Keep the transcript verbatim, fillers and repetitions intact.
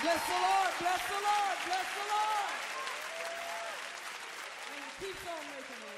Bless the Lord, bless the Lord, bless the Lord. And he keeps on making it.